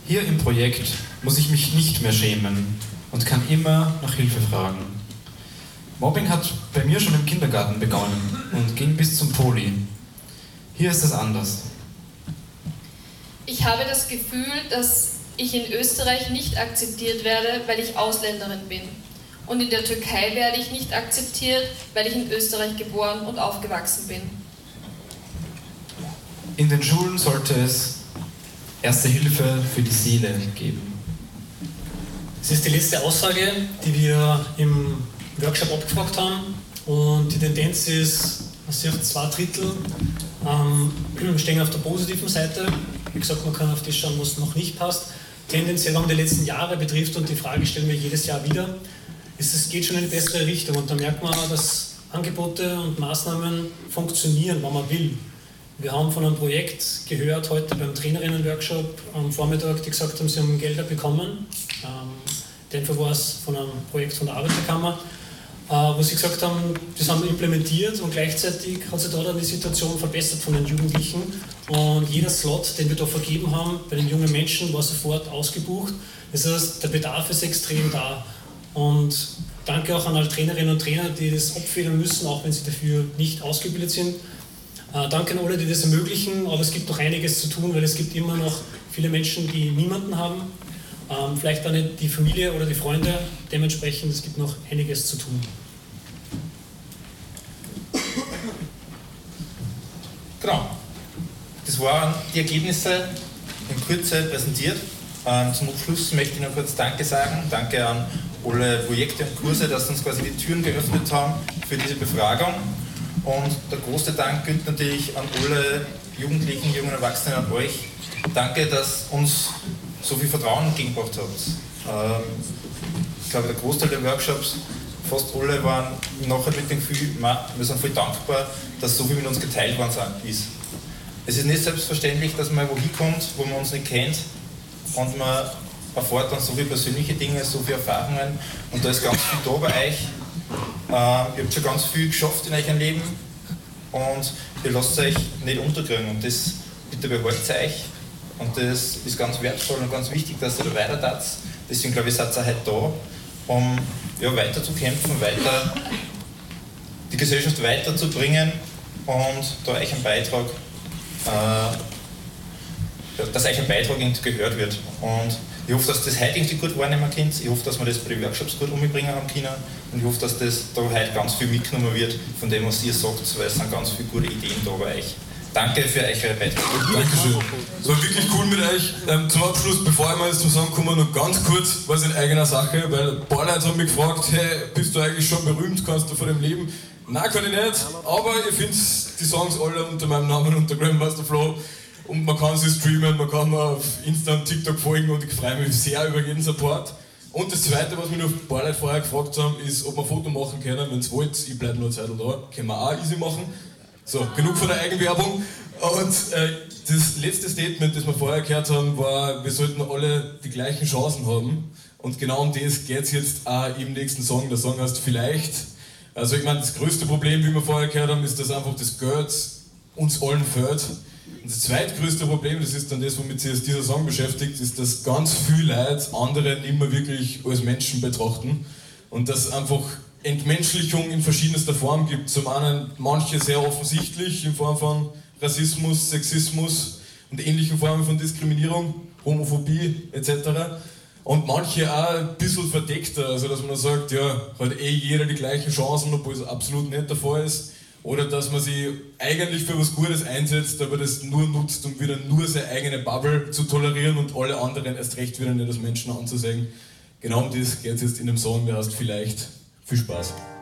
Hier im Projekt muss ich mich nicht mehr schämen und kann immer nach Hilfe fragen. Mobbing hat bei mir schon im Kindergarten begonnen und ging bis zum Poli. Hier ist es anders. Ich habe das Gefühl, dass ich in Österreich nicht akzeptiert werde, weil ich Ausländerin bin. Und in der Türkei werde ich nicht akzeptiert, weil ich in Österreich geboren und aufgewachsen bin. In den Schulen sollte es Erste Hilfe für die Seele geben. Es ist die letzte Aussage, die wir im Workshop abgefragt haben. Und die Tendenz ist, man sieht 2/3 stehen auf der positiven Seite. Wie gesagt, man kann auf das schauen, was noch nicht passt. Tendenziell, wenn man die letzten Jahre betrifft, und die Frage stellen wir jedes Jahr wieder, es geht schon in eine bessere Richtung. Und da merkt man auch, dass Angebote und Maßnahmen funktionieren, wenn man will. Wir haben von einem Projekt gehört heute beim Trainerinnen-Workshop am Vormittag, die gesagt haben, sie haben Gelder bekommen. In dem Fall war es von einem Projekt von der Arbeiterkammer, wo sie gesagt haben, das haben wir implementiert und gleichzeitig hat sich da dann die Situation verbessert von den Jugendlichen. Und jeder Slot, den wir da vergeben haben, bei den jungen Menschen, war sofort ausgebucht. Das heißt, der Bedarf ist extrem da. Und danke auch an alle Trainerinnen und Trainer, die das abfedern müssen, auch wenn sie dafür nicht ausgebildet sind. Danke an alle, die das ermöglichen, aber es gibt noch einiges zu tun, weil es gibt immer noch viele Menschen, die niemanden haben, vielleicht auch nicht die Familie oder die Freunde, dementsprechend es gibt noch einiges zu tun. Genau, das waren die Ergebnisse in Kürze präsentiert. Zum Abschluss möchte ich noch kurz Danke sagen. Danke an alle Projekte und Kurse, dass uns quasi die Türen geöffnet haben für diese Befragung. Und der große Dank gilt natürlich an alle Jugendlichen, jungen Erwachsenen, an euch. Danke, dass uns so viel Vertrauen entgegengebracht habt. Ich glaube, der Großteil der Workshops, fast alle waren nachher mit dem Gefühl, wir sind voll dankbar, dass so viel mit uns geteilt worden ist. Es ist nicht selbstverständlich, dass man wohin kommt, wo man uns nicht kennt und man erfährt dann so viele persönliche Dinge, so viele Erfahrungen und da ist ganz viel da bei euch. Ihr habt schon ganz viel geschafft in eurem Leben und ihr lasst euch nicht unterkriegen und das bitte behaltet euch und das ist ganz wertvoll und ganz wichtig, dass ihr da weiter tat. Deswegen glaube ich, seid ihr heute da, um ja, weiter zu kämpfen, weiter die Gesellschaft weiterzubringen und da euch ein Beitrag, dass euch ein Beitrag gehört wird. Und ich hoffe, dass das heute irgendwie gut wahrnehmen könnt. Ich hoffe, dass wir das bei den Workshops gut umbringen haben können. Und ich hoffe, dass das da heute ganz viel mitgenommen wird von dem, was ihr sagt, weil es sind ganz viele gute Ideen da bei euch. Danke für eure Beiträge. Dankeschön. Es war wirklich cool mit euch. Zum Abschluss, bevor ich mal jetzt zum Sagen komme, noch ganz kurz was in eigener Sache, weil ein paar Leute haben mich gefragt, hey, bist du eigentlich schon berühmt, kannst du von dem leben? Nein, kann ich nicht, aber ihr findet die Songs alle unter meinem Namen, unter Grandmaster Flow. Und man kann sie streamen, man kann mir auf Insta und TikTok folgen und ich freue mich sehr über jeden Support. Und das Zweite, was mich noch ein paar Leute vorher gefragt haben, ist, ob wir ein Foto machen können. Wenn ihr wollt, ich bleibe noch eine Zeit da, können wir auch easy machen. So, genug von der Eigenwerbung. Und das letzte Statement, das wir vorher gehört haben, war, wir sollten alle die gleichen Chancen haben. Und genau um das geht es jetzt auch im nächsten Song. Der Song heißt Vielleicht. Also ich meine, das größte Problem, wie wir vorher gehört haben, ist, dass einfach das Geld uns allen fehlt. Und das zweitgrößte Problem, das ist dann das, womit sich dieser Song beschäftigt, ist, dass ganz viele Leute andere nicht mehr wirklich als Menschen betrachten und dass es einfach Entmenschlichung in verschiedenster Form gibt. Zum einen manche sehr offensichtlich in Form von Rassismus, Sexismus und ähnlichen Formen von Diskriminierung, Homophobie etc. Und manche auch ein bisschen verdeckter, also dass man sagt, ja, hat jeder die gleichen Chancen, obwohl es absolut nicht der Fall ist. Oder dass man sich eigentlich für was Gutes einsetzt, aber das nur nutzt, um wieder nur seine eigene Bubble zu tolerieren und alle anderen erst recht wieder nicht als Menschen anzusehen. Genau um das geht es jetzt in dem Song, der heißt Vielleicht. Viel Spaß.